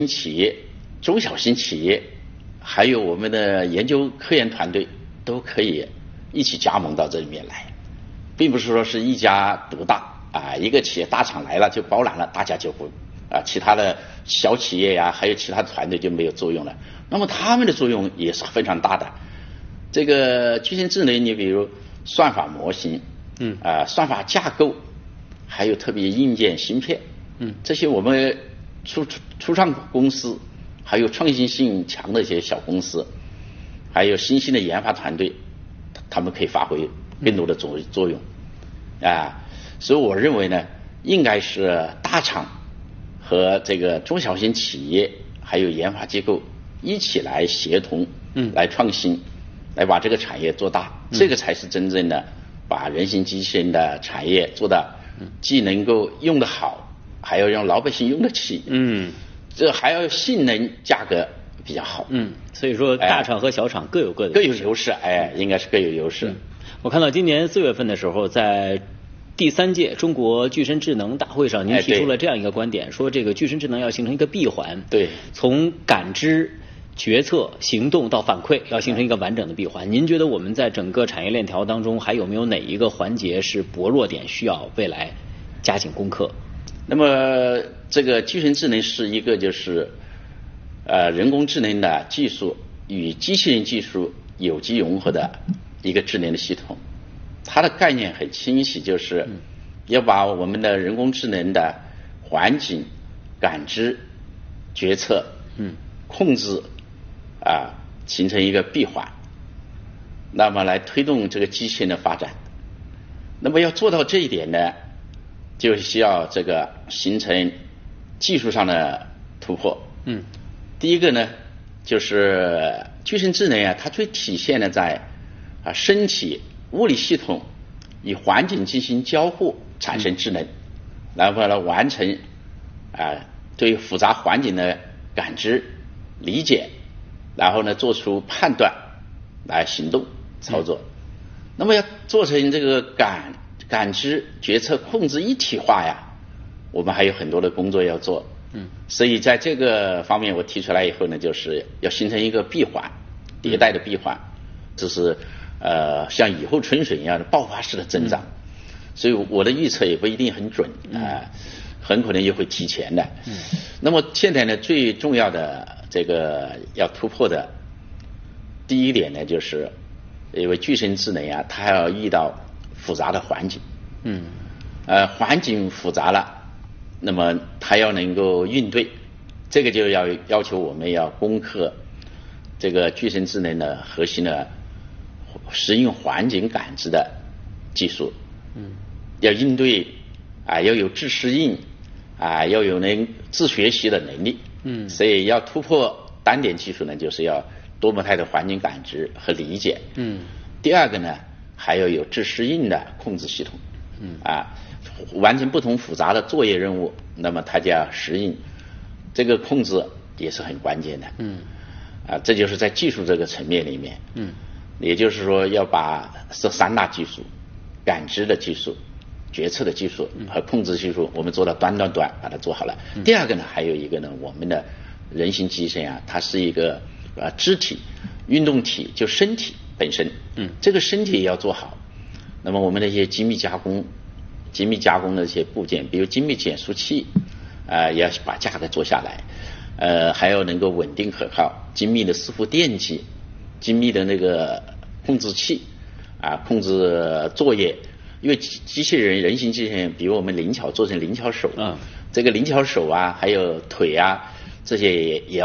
企业、中小型企业，还有我们的研究科研团队都可以一起加盟到这里面来，并不是说是一家独大啊，一个企业大厂来了就包揽了，大家就不其他的小企业呀，还有其他的团队就没有作用了。那么他们的作用也是非常大的。这个具身智能，你比如算法模型，算法架构，还有特别硬件芯片，这些我们初创公司，还有创新性强的一些小公司，还有新兴的研发团队，他们可以发挥更多的作用所以我认为呢，应该是大厂和这个中小型企业还有研发机构一起来协同，来创新，来把这个产业做大，这个才是真正的把人形机器人的产业做的既能够用得好，还要让老百姓用得起，这还要性能价格比较好， 所以说大厂和小厂各有优势， 应该是各有优势。 我看到今年4月份的时候，在第3届中国具身智能大会上，您提出了这样一个观点，说这个具身智能要形成一个闭环， 对， 从感知、决策、行动到反馈，要形成一个完整的闭环。您觉得我们在整个产业链条当中，还有没有哪一个环节是薄弱点，需要未来加紧攻克？ 那么这个具身智能是一个就是人工智能的技术与机器人技术有机融合的一个智能的系统。它的概念很清晰，就是要把我们的人工智能的环境感知、决策、控制形成一个闭环，那么来推动这个机器人的发展。那么要做到这一点呢，就需要这个形成技术上的突破。第一个呢，就是具身智能它最体现的在身体物理系统与环境进行交互产生智能，然后来完成对复杂环境的感知、理解，然后呢做出判断来行动操作。那么要做成这个感知、决策、控制一体化我们还有很多的工作要做。所以在这个方面我提出来以后呢，就是要形成一个闭环，迭代的闭环，这是像雨后春笋一样的爆发式的增长。所以我的预测也不一定很准很可能也会提前的。那么现在呢，最重要的这个要突破的第一点呢，就是因为具身智能它要遇到复杂的环境，环境复杂了，那么它要能够应对，这个就要求我们要攻克这个具身智能的核心的适应环境感知的技术，要应对要有自适应要有能自学习的能力，所以要突破单点技术呢，就是要多模态的环境感知和理解，第二个呢，还要有自适应的控制系统，完成不同复杂的作业任务，那么它就要适应，这个控制也是很关键的，这就是在技术这个层面里面，也就是说要把这3大技术，感知的技术、决策的技术和控制技术，我们做到端把它做好了。第二个呢，还有一个呢，我们的人形机器人它是一个肢体运动体，就身体本身，这个身体也要做好。那么我们的一些精密加工的一些部件，比如精密减速器也要把价格做下来，还要能够稳定可靠，精密的伺服电机，精密的那个控制器控制作业。因为机器人人形机器人比我们灵巧，做成灵巧手，这个灵巧手还有腿这些也要